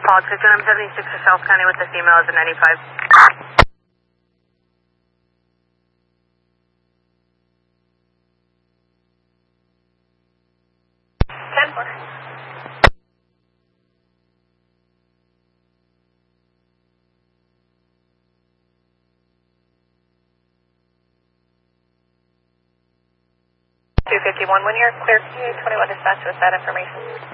Paul, I'm 76 to South County with the female is a 95. 10-4. Two 51 when you're clear, 21 dispatch with that information.